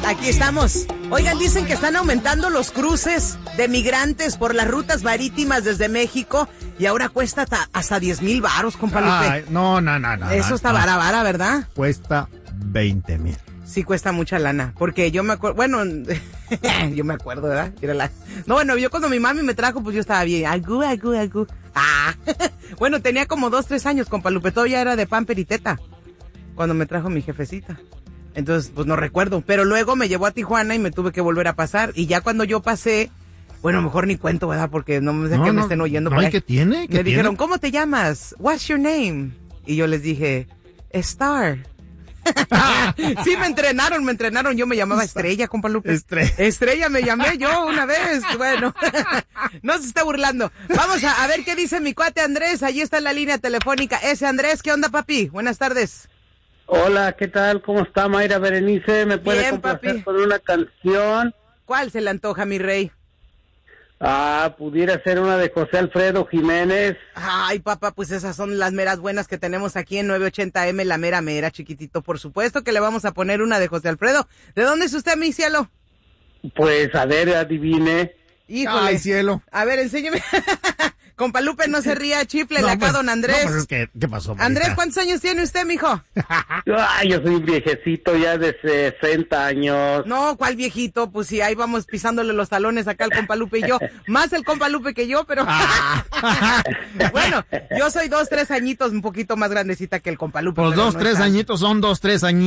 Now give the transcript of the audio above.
Aquí estamos. Oigan, dicen que están aumentando los cruces de migrantes por las rutas marítimas desde México y ahora cuesta hasta 10,000 varos, compa Lupe. Ay, no. Eso está vara, ¿verdad? Cuesta 20,000. Sí, cuesta mucha lana, porque yo me acuerdo, bueno, yo me acuerdo, ¿verdad? No, bueno, yo cuando mi mami me trajo, pues yo estaba bien, agú. Bueno, tenía como 2-3 años, compa Lupe, todavía era de pamper y teta, cuando me trajo mi jefecita. Entonces, pues no recuerdo, pero luego me llevó a Tijuana y me tuve que volver a pasar, y ya cuando yo pasé, bueno, mejor ni cuento, ¿verdad? Porque no sé que me estén oyendo. No, ¿qué tiene? Me dijeron, ¿cómo te llamas? What's your name? Y yo les dije, Star. Sí, me entrenaron. Yo me llamaba Estrella, compa Lupe. Estrella me llamé yo una vez. Bueno, no se está burlando. Vamos a ver qué dice mi cuate Andrés. Allí está en la línea telefónica. Ese Andrés, ¿qué onda, papi? Buenas tardes. Hola, ¿qué tal? ¿Cómo está Mayra Berenice? ¿Me puede Bien, complacer papi. con una canción? ¿Cuál se le antoja, mi rey? Pudiera ser una de José Alfredo Jiménez. Ay, papá, pues esas son las meras buenas que tenemos aquí en 980M, la mera, chiquitito. Por supuesto que le vamos a poner una de José Alfredo. ¿De dónde es usted, mi cielo? Pues, a ver, adivine. Híjole. Ay, cielo. A ver, enséñeme. Compa Lupe, no se ría, chiflele acá, pues, don Andrés. No, pues es que, ¿qué pasó, Marita? Andrés, ¿cuántos años tiene usted, mijo? Yo soy un viejecito ya de 60 años. No, ¿cuál viejito? Pues sí, ahí vamos pisándole los talones acá al compa Lupe y yo. Más el compa Lupe que yo, pero... Bueno, yo soy 2-3 añitos, un poquito más grandecita que el compa Lupe. Pues pero 2-3 no añitos son 2-3 añitos.